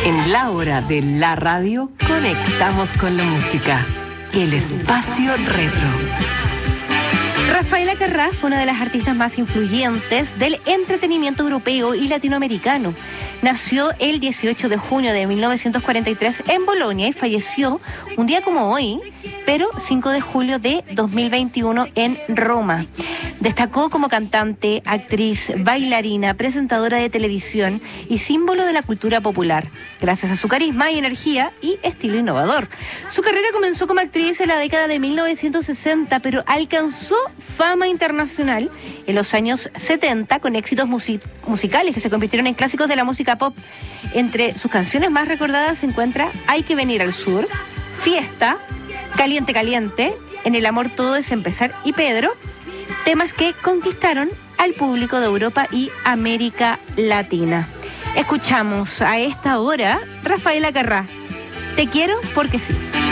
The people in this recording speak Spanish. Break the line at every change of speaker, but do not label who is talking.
En la hora de la radio, conectamos con la música. El espacio retro.
Rafaela Carrà fue una de las artistas más influyentes del entretenimiento europeo y latinoamericano. Nació el 18 de junio de 1943 en Bolonia y falleció un día como hoy, pero 5 de julio de 2021 en Roma. Destacó como cantante, actriz, bailarina, presentadora de televisión y símbolo de la cultura popular, gracias a su carisma y energía y estilo innovador. Su carrera comenzó como actriz en la década de 1960, pero alcanzó fama internacional en los años 70 con éxitos musicales que se convirtieron en clásicos de la música pop. Entre sus canciones más recordadas se encuentra Hay que venir al sur, Fiesta, Caliente Caliente, En el amor todo es empezar y Pedro, temas que conquistaron al público de Europa y América Latina. Escuchamos a esta hora Rafaela Carrà, Te quiero porque sí.